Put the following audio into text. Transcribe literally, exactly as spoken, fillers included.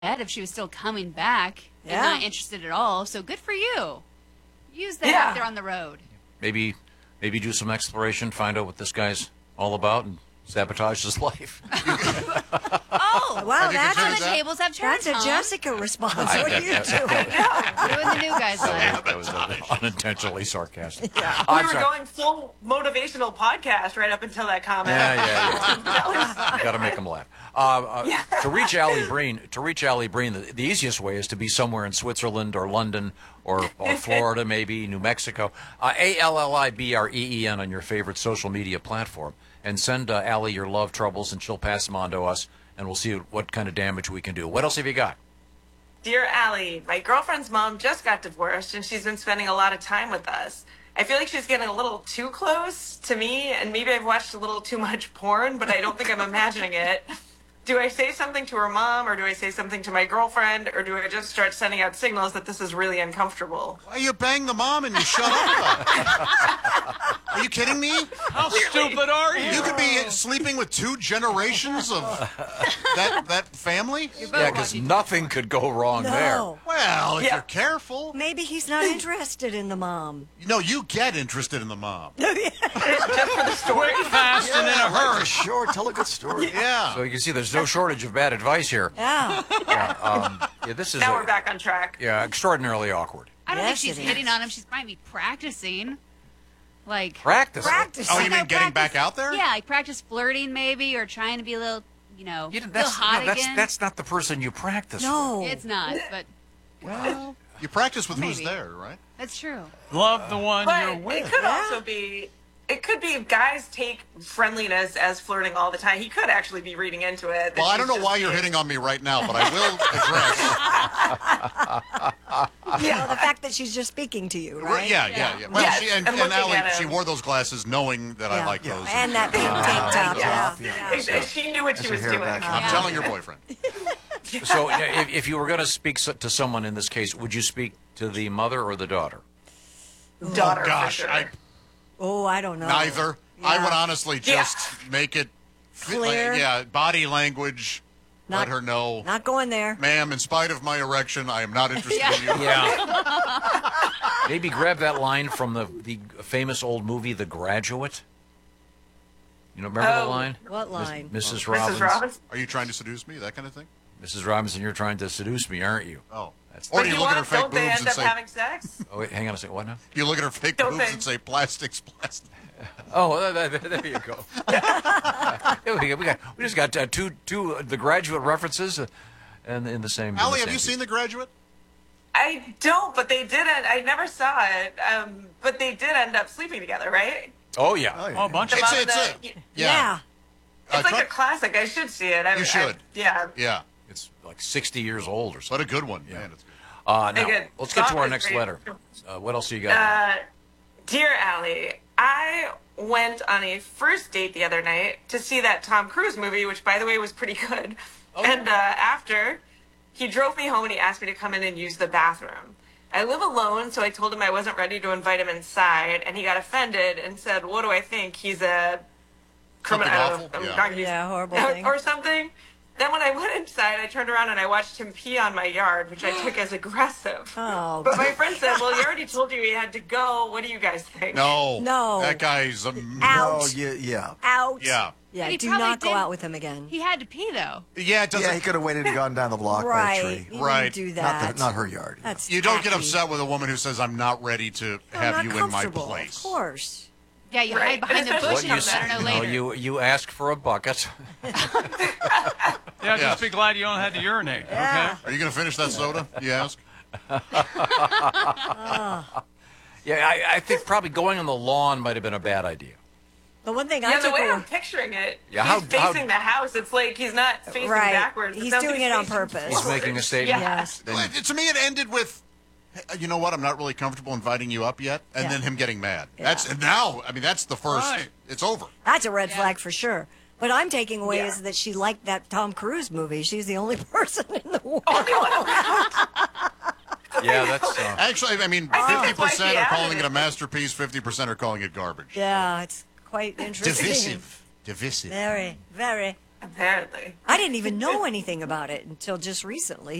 if she was still coming back and Yeah. not interested at all. So good for you. Use that Yeah. out there on the road. Maybe, maybe do some exploration, find out what this guy's all about, and sabotage his life. Oh, Wow, you that's considered the a, that? tables have turned. that's a huh? Jessica response. I- What are you that- doing? Ruin the new guy's life. That was uh, unintentionally sarcastic. We I'm were sorry. going full motivational podcast right up until that comment. Yeah, yeah, yeah. You got to make them laugh. Uh, uh, to reach Allie Breen, to reach Allie Breen, the, the easiest way is to be somewhere in Switzerland or London or, or Florida, maybe New Mexico. Uh, A L L I B R E E N on your favorite social media platform, and send uh, Allie your love troubles, and she'll pass them on to us, and we'll see what kind of damage we can do. What else have you got? Dear Allie, my girlfriend's mom just got divorced and she's been spending a lot of time with us. I feel like she's getting a little too close to me, and maybe I've watched a little too much porn, but I don't think I'm imagining it. Do I say something to her mom, or do I say something to my girlfriend, or do I just start sending out signals that this is really uncomfortable? Why you bang the mom and you shut up? Are you kidding me? How stupid are you? You could be sleeping with two generations of that that family? Yeah, because nothing could go wrong there. No. Well, if Yeah. you're careful. Maybe he's not interested in the mom. No, you get interested in the mom. Just for the story? Fast and in a hurry. Sure, tell a good story. Yeah. So you can see there's no shortage of bad advice here. Yeah. Yeah, um, yeah this is Now a- we're back on track. yeah, extraordinarily awkward. I don't Yes, think she's it hitting is. on him. She might be practicing. Like, Practice. Practice. Oh, you know, mean getting practice- back out there? Yeah, like practice flirting maybe, or trying to be a little, you know, You know, feel that's, hot no, that's, again. that's not the person you practice No. It's not, but Well, you practice with who's Maybe. there, right? that's true. Love the one you're But with. it could Yeah. also be, it could be guys take friendliness as flirting all the time. He could actually be reading into it. that Well, I she's don't know just why you're being- hitting on me right now, but I will address. Yeah, the fact that she's just speaking to you, right? Yeah, yeah, yeah. Well, Yes, she, and, and and looking Allie, at she him. wore those glasses knowing that I Yeah. like Yeah. those. And that pink tank top. Yeah. Yeah. If- if She knew what she That's was her hair doing. back. I'm Yeah. telling your boyfriend. So uh, if, if you were going to speak so- to someone in this case, would you speak to the mother or the daughter? Daughter, Gosh, for sure. I Oh, I don't know. neither. I Yeah. would honestly just make it fit, like, Clear. yeah, body language. Not- let her know, Not going there. ma'am. In spite of my erection, I am not interested in you. Yeah. Maybe grab that line from the, the famous old movie, The Graduate. You know, remember the Oh. line? What Miss- line? Missus Robbins. Missus Robbins? Are you trying to seduce me? That kind of thing. Missus Robinson, you're trying to seduce me, aren't you? Oh. That's Or But do you you look at want, her fake don't they boobs end and up say, having sex? Oh, wait, hang on a second. What now? you look at her fake Don't boobs they? and say, plastics, plastic. Oh, there, there, there you go. There we, go. we got we just got uh, two two uh, The Graduate references, uh, and in the same. in the Allie, have same you piece. seen The Graduate? I don't, but they did it. I never saw it. Um, but they did end up sleeping together, right? Oh yeah. Oh, yeah. Oh, a bunch The of It's, mom it's and a, the- yeah. Yeah. Uh, It's like try- a classic. I should see it. I, You I- should. yeah. yeah. It's like sixty years old or something. What a good one. Man, it's good. Uh, now, Good. let's get to our Song is next great. letter. Uh, what else do you got? Uh, Dear Allie, I went on a first date the other night to see that Tom Cruise movie, which, by the way, was pretty good. And uh, after, he drove me home and he asked me to come in and use the bathroom. I live alone, so I told him I wasn't ready to invite him inside, and he got offended and said, "What do I think? He's a criminal, Something awful? I'm Yeah. not gonna use- Yeah, horrible thing. or something." Then when I went inside, I turned around and I watched him pee on my yard, which I took as aggressive. Oh. But my friend said, "Well, he already told you he had to go. What do you guys think?" No. No. That guy's a. Out. Oh, yeah, yeah. Out. Yeah. Yeah, But he do probably not go did- out with him again. He had to pee, though. Yeah, it doesn't. Yeah, he could have waited and gone down the block by a Right. tree. You didn't Right. do Not, that. the, not her yard. That's You don't get tacky. upset with a woman who says, I'm not ready to I'm have not you in my comfortable, place. Of course. Yeah, you Right. hide behind the And bush especially and comes you better know no, later. you you asked for a bucket. Yeah, Yeah. just be glad you don't have to urinate. Yeah. Okay. Are you going to finish that soda, you ask? Yeah, I, I think probably going on the lawn might have been a bad idea. The one thing I Yeah, the took way away. I'm picturing it, Yeah, he's how- facing how- the house. It's like he's not facing Right. backwards. It He's sounds like doing it on facing purpose. He's forward. making a statement. Yeah. Yes. Well, it- to me, it ended with, "Hey, you know what? I'm not really comfortable inviting you up yet," and Yeah. then him getting mad. That's and now. I mean, that's the first. Right. It's over. That's a red Yeah. flag for sure. What I'm taking away Yeah. is that she liked that Tom Cruise movie. She's the only person in the world. Yeah, that's. Uh, Actually, I mean, I think fifty that's why percent she are added calling it it. a masterpiece. Fifty percent are calling it garbage. Yeah, it's quite interesting. Divisive. Divisive. Very, very. Apparently. I didn't even know anything about it until just recently.